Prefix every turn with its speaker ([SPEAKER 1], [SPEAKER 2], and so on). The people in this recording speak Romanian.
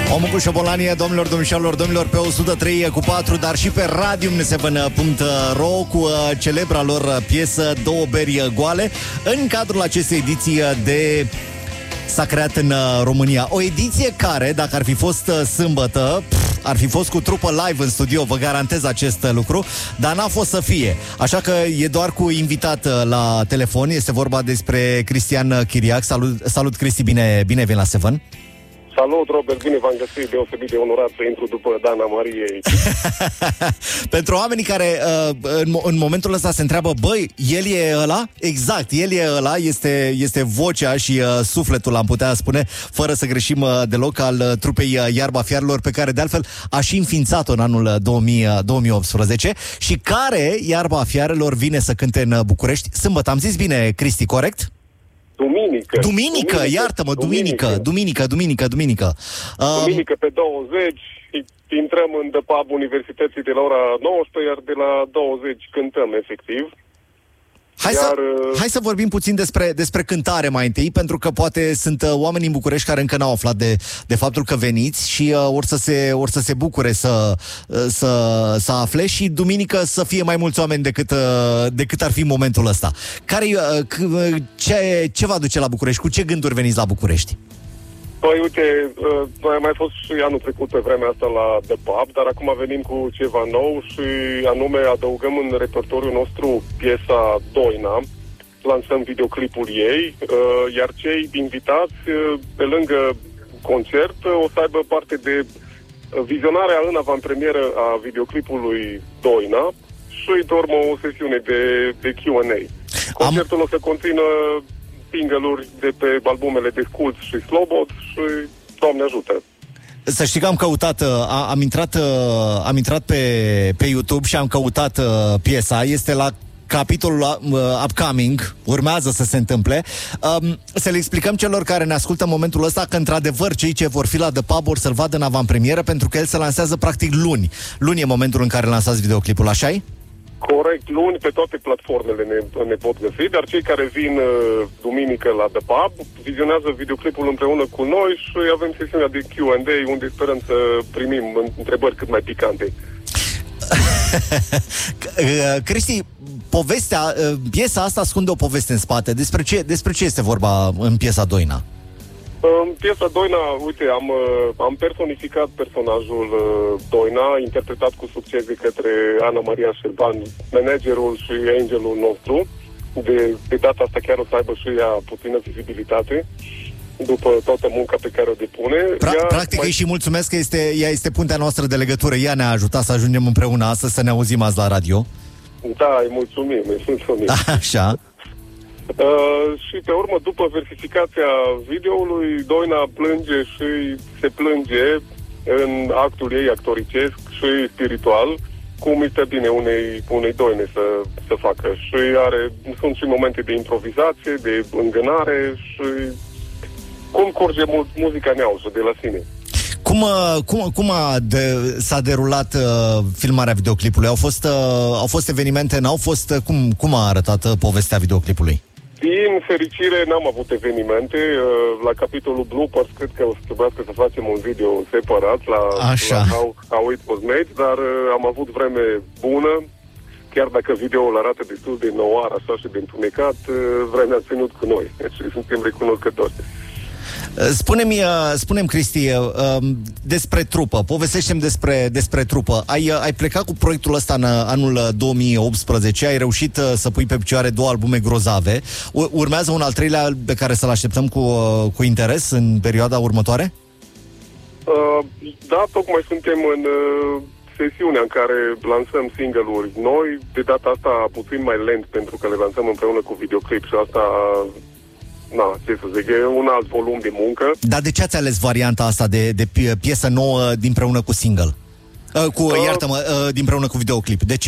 [SPEAKER 1] Omul cu șobolanie, domnilor, domnilor, pe 103,4, dar și pe radium7.ro cu celebra lor piesă Două beri goale, în cadrul acestei ediții de S-a creat în România. O ediție care, dacă ar fi fost sâmbătă, ar fi fost cu trupă live în studio, vă garantez acest lucru, dar n-a fost să fie. Așa că e doar cu invitat la telefon. Este vorba despre Cristian Chiriac. Salut Cristi, bine veni la Seven.
[SPEAKER 2] Salut, Robert, bine v-am găsit, deosebit de onorat să intru după Dana Mariei.
[SPEAKER 1] Pentru oamenii care în momentul ăsta se întreabă, băi, el e ăla? Exact, el e ăla, este vocea și sufletul, am putea spune, fără să greșim deloc, al trupei Iarba Fiarelor, pe care de altfel a și înființat-o în anul 2018 și care, Iarba Fiarelor, vine să cânte în București sâmbătă. Am zis bine, Cristi, corect? Duminică, iartă-mă, duminică.
[SPEAKER 2] Duminică pe 20, intrăm în The Pub Universității de la ora 19, iar de la 20 cântăm, efectiv.
[SPEAKER 1] Hai să vorbim puțin despre cântare mai întâi, pentru că poate sunt oameni în București care încă n-au aflat de faptul că veniți și or să se bucure să afle și duminică să fie mai mulți oameni decât ar fi momentul ăsta. Ce vă aduce la București? Cu ce gânduri veniți la București?
[SPEAKER 2] Păi, uite, noi am mai fost și anul trecut pe vremea asta la The Pub, dar acum venim cu ceva nou și anume adăugăm în repertoriul nostru piesa Doina, lansăm videoclipul ei, iar cei invitați, pe lângă concert, o să aibă parte de vizionarea în avantpremieră a videoclipului Doina și de urmă o sesiune de Q&A. Concertul o să conțină single-uri de pe albumele de Sculț și Slobod și Doamne ajută.
[SPEAKER 1] Să știi că am căutat, am intrat pe YouTube și am căutat piesa, este la capitolul upcoming, urmează să se întâmple. Să le explicăm celor care ne ascultă în momentul ăsta că într-adevăr cei ce vor fi la The Pub vor să-l vadă în avantpremieră, pentru că el se lansează practic luni. Luni e momentul în care lansați videoclipul, așa-i?
[SPEAKER 2] Corect, luni pe toate platformele ne pot găsi, dar cei care vin duminică la The Pub vizionează videoclipul împreună cu noi și avem sesiunea de Q&A unde sperăm să primim întrebări cât mai picante.
[SPEAKER 1] Cristi, piesa asta ascunde o poveste în spate. Despre ce este vorba în piesa Doina?
[SPEAKER 2] În piesa Doina, uite, am personificat personajul Doina, interpretat cu succes de către Ana Maria Șerban, managerul și angelul nostru. De data asta chiar o să aibă și ea puțină vizibilitate după toată munca pe care o depune.
[SPEAKER 1] Practic îi și mulțumesc că ea este puntea noastră de legătură. Ea ne-a ajutat să ajungem împreună astăzi, să ne auzim azi la radio.
[SPEAKER 2] Da, îi mulțumim.
[SPEAKER 1] Așa.
[SPEAKER 2] Și pe urmă, după versificația videoului, Doina plânge și se plânge în actul ei actoricesc și spiritual, cum este bine unei doine să facă. Și sunt și momente de improvizație, de îngânare și cum curge muzica neauză de la sine.
[SPEAKER 1] Cum s-a derulat filmarea videoclipului? Au fost evenimente, n-au fost? Cum a arătat povestea videoclipului?
[SPEAKER 2] Din fericire n-am avut evenimente. La capitolul Bloopers cred că o să trebuiască să facem un video separat la How It Was Made, dar am avut vreme bună. Chiar dacă videoul arată destul de noir, așa și de întunecat, vremea a ținut cu noi și suntem recunoscători.
[SPEAKER 1] Spune-mi, Cristi, despre trupă. Povestește-mi despre trupă. Ai plecat cu proiectul ăsta în anul 2018, ai reușit să pui pe picioare 2 albume grozave. Urmează un al treilea pe care să-l așteptăm cu interes în perioada următoare?
[SPEAKER 2] Da, tocmai suntem în sesiunea în care lansăm single-uri noi. De data asta puțin mai lent, pentru că le lansăm împreună cu videoclip și asta... ce să zic, e un alt volum de muncă.
[SPEAKER 1] Dar de ce ați ales varianta asta de piesă nouă dinpreună cu single? Dinpreună cu videoclip? De ce?